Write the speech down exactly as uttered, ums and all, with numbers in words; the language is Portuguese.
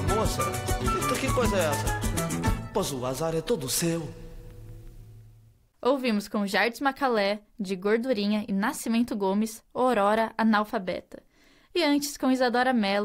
Moça, que, que coisa é essa? Pois o azar é todo seu. Ouvimos com Jardim Macalé, de Gordurinha, e Nascimento Gomes, Aurora Analfabeta. E antes com Isadora Mello,